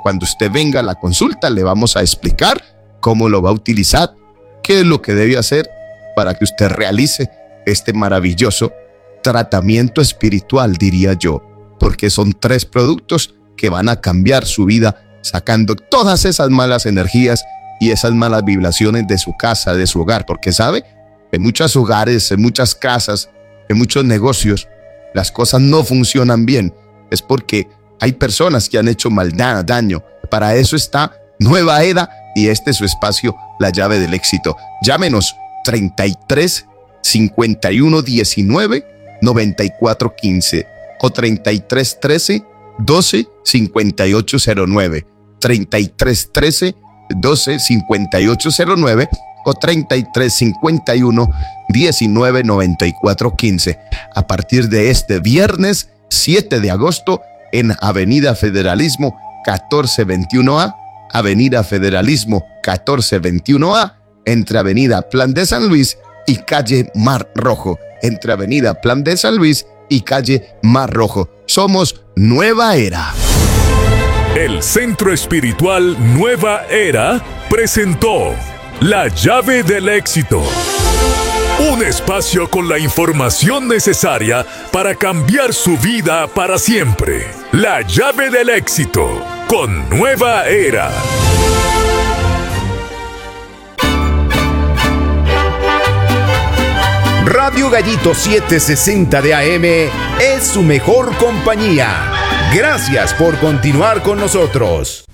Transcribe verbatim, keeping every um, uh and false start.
cuando usted venga a la consulta le vamos a explicar cómo lo va a utilizar, qué es lo que debe hacer para que usted realice este maravilloso tratamiento espiritual, diría yo, porque son tres productos que van a cambiar su vida, sacando todas esas malas energías y esas malas vibraciones de su casa, de su hogar, porque sabe, en muchos hogares, en muchas casas, en muchos negocios, las cosas no funcionan bien, es porque hay personas que han hecho maldad, daño. Para eso está Nueva Era y este es su espacio, La Llave del Éxito. Llámenos treinta y tres, cincuenta y uno, diecinueve, noventa y cuatro, quince o treinta y tres, trece, doce, cincuenta y ocho cero nueve, treinta y tres, trece, doce, cincuenta y ocho cero nueve o treinta y tres, cincuenta y uno, diecinueve, noventa y cuatro, quince. A partir de este viernes siete de agosto en Avenida Federalismo catorce veintiuno A, Avenida Federalismo catorce veintiuno A, entre Avenida Plan de San Luis y Calle Mar Rojo, entre Avenida Plan de San Luis y Calle Mar Rojo. Somos Nueva Era. El Centro Espiritual Nueva Era presentó La Llave del Éxito. Un espacio con la información necesaria para cambiar su vida para siempre. La Llave del Éxito con Nueva Era. Radio Gallito setecientos sesenta de A M es su mejor compañía. Gracias por continuar con nosotros.